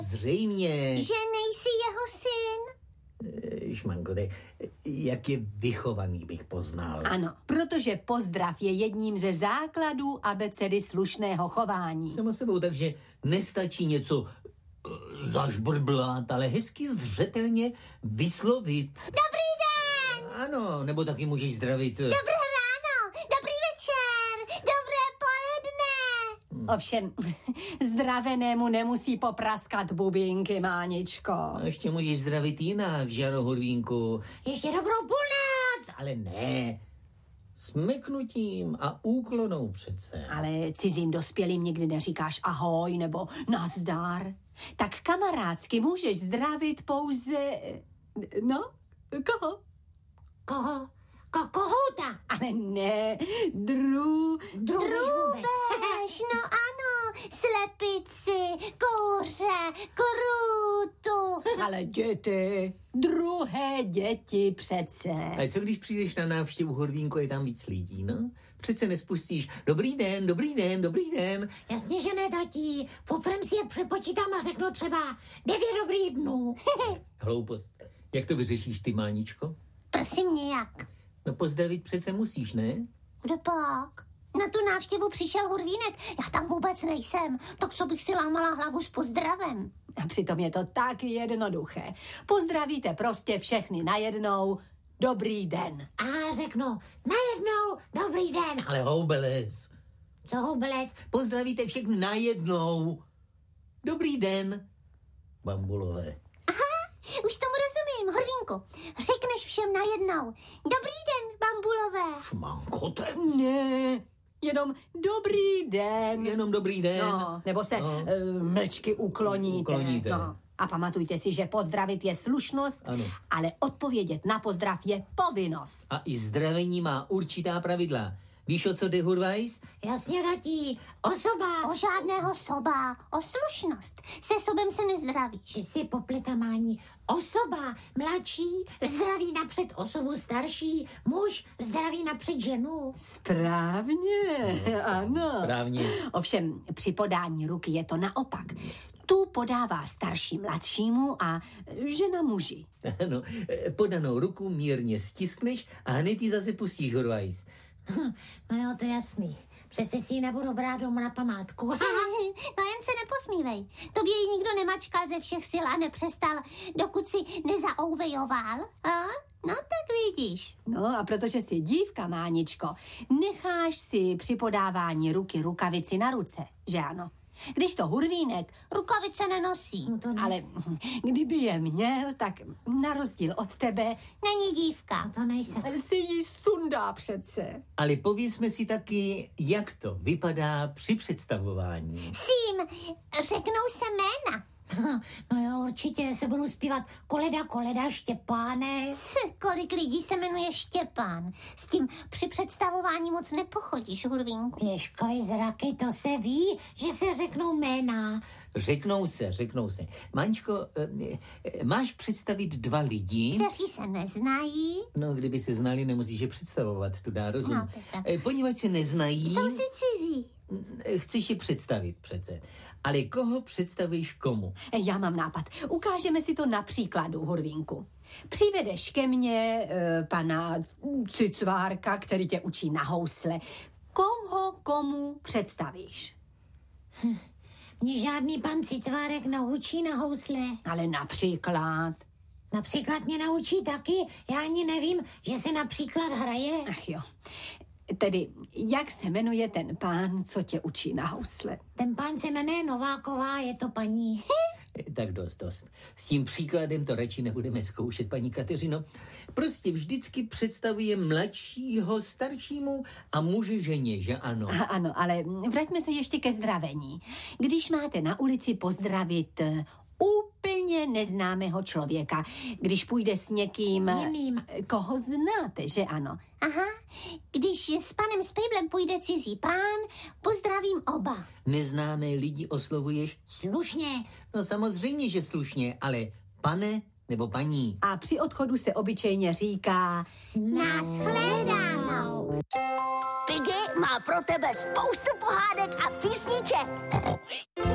Zřejmě. Že nejsi jeho syn? Šmanko, jak je vychovaný, bych poznal. Ano, protože pozdrav je jedním ze základů abecedy slušného chování. Samo sebou, takže nestačí něco zažbrblat, ale hezky zřetelně vyslovit. Dobrý den! Ano, nebo taky můžeš zdravit. Dobré ráno, dobrý večer, dobré poledne. Ovšem, zdravenému nemusí popraskat bubínky, Máničko. A ještě můžeš zdravit jinak, Žano Hurvínku. Ještě dobrou půlnoc, ale ne. Smeknutím a úklonou přece. Ale cizím dospělým nikdy neříkáš ahoj nebo nazdar. Tak kamarádsky můžeš zdravit pouze... No, koho? Kohouta. Ale ne, Drůbež, no ano, slepici, kouře, krůtu. Ale děti, druhé děti přece. A co když přijdeš na návštěvu, Hurvínku, je tam víc lidí, no? Přece nespustíš dobrý den, dobrý den, dobrý den. Jasně, že ne, tatí. Fofrem si je přepočítám a řeknu třeba 9 dobrých dnů. Hloupost. Jak to vyřešíš ty, Máničko? Prosím, nějak. No pozdravit přece musíš, ne? Kdo pak? Na tu návštěvu přišel Hurvínek. Já tam vůbec nejsem. Tak co bych si lámala hlavu s pozdravem? A přitom je to tak jednoduché. Pozdravíte prostě všechny najednou. Dobrý den. A řeknu najednou dobrý den. Ale houbeles. Co houbelec? Pozdravíte všechny najednou. Dobrý den, bambulové. Už tomu rozumím, Hurvínku. Řekneš všem najednou. Dobrý den, bambulové. Šmankote. Ne, jenom dobrý den. Jenom dobrý den. No, nebo se mlčky ukloníte. Ukloníte. No. A pamatujte si, že pozdravit je slušnost, Ano. ale odpovědět na pozdrav je povinnost. A i zdravení má určitá pravidla. Víš, o co jde, Hurvajs? Jasně, tatí. Osoba. O žádného soba. O slušnost. Se sobem se nezdravíš. Ty jsi popletamání. Osoba mladší zdraví napřed osobu starší. Muž zdraví napřed ženu. Správně, ano. Správně. Ovšem, při podání ruky je to naopak. Tu podává starší mladšímu a žena muži. Ano, podanou ruku mírně stiskneš a hned ji zase pustíš, Hurvajs. No jo, to je jasný. Přece si ji nebudu brát domů na památku. No jen se neposmívej. Tobě ji nikdo nemačkal ze všech sil a nepřestal, dokud si nezaouvejoval. A? No tak vidíš. No a protože jsi dívka, Máničko, necháš si při podávání ruky rukavici na ruce, že ano? Když to Hurvínek Rukavice nenosí. No to ne. ale kdyby je měl, tak na rozdíl od tebe Není dívka. No to nejsem. si ji sundá přece. Ale pověsme si taky, jak to vypadá při představování. Sím, řeknou se jména. No jo, určitě se budou zpívat koleda, Štěpáne. Kolik lidí se jmenuje Štěpán? S tím při představování moc nepochodíš, Hurvínku. Pěškovi zraky, to se ví, že se řeknou jména. Řeknou se. Máňčko, máš představit 2 lidi? Kteří se neznají. No, kdyby se znali, nemusíš je představovat, tu dá rozum. No, Poněvadž se neznají, Jsou si cizí. chceš je představit přece. Ale koho představíš komu? Já mám nápad. Ukážeme si to na příkladu, Hurvínku. Přivedeš ke mně pana Cicvárka, který tě učí na housle. Komu představíš? Mě žádný pan Citvárek naučí na housle. Ale například... Například mě naučí taky. Já ani nevím, že se například hraje. Ach jo. Tedy, jak se jmenuje ten pán, co tě učí na housle? Ten pán se jmenuje Nováková, je to paní. Tak dost. S tím příkladem to radši nebudeme zkoušet, paní Kateřino. Prostě vždycky představuje mladšího staršímu a muže ženě, že ano? Ano, ale vraťme se ještě ke zdravení. Když máte na ulici pozdravit úplně neznámého člověka, když půjde s někým... Jiným. Koho znáte, že ano? Aha, když s panem Spejblem půjde cizí pán, pozdravím oba. Neznámé lidi oslovuješ? Slušně. No samozřejmě, že slušně, ale pane nebo paní. A při odchodu se obyčejně říká... Nashledanou. Piggy má pro tebe spoustu pohádek a písniček.